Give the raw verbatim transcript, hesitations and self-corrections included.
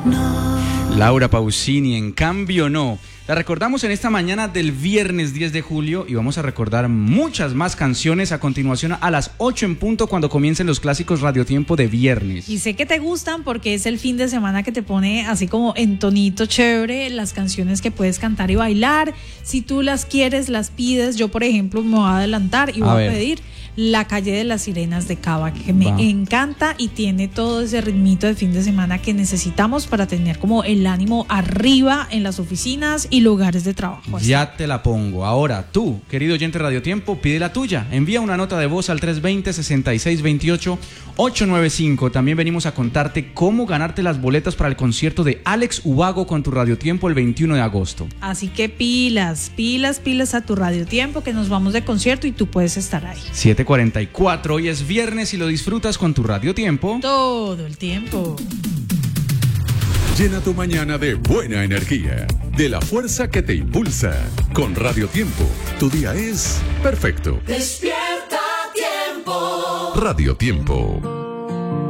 Laura Pausini, En cambio no. La recordamos en esta mañana del viernes diez de julio y vamos a recordar muchas más canciones a continuación a las ocho en punto cuando comiencen los clásicos Radiotiempo de viernes. Y sé que te gustan porque es el fin de semana que te pone así como en tonito chévere las canciones que puedes cantar y bailar. Si tú las quieres, las pides. Yo, por ejemplo, me voy a adelantar y voy a, a pedir La calle de las sirenas de Cava, que me Va. encanta y tiene todo ese ritmito de fin de semana que necesitamos para tener como el ánimo arriba en las oficinas y lugares de trabajo. Ya así. Te la pongo. Ahora tú, querido oyente Radiotiempo, pide la tuya. Envía una nota de voz al tres veinte, sesenta y seis veintiocho, ochocientos noventa y cinco. También venimos a contarte cómo ganarte las boletas para el concierto de Alex Ubago con tu Radiotiempo el veintiuno de agosto. Así que pilas, pilas, pilas a tu Radiotiempo, que nos vamos de concierto y tú puedes estar ahí. siete cuarenta y cuatro, hoy es viernes y lo disfrutas con tu Radiotiempo todo el tiempo. Llena tu mañana de buena energía, de la fuerza que te impulsa. Con Radiotiempo, tu día es perfecto. Despierta Tiempo. Radiotiempo.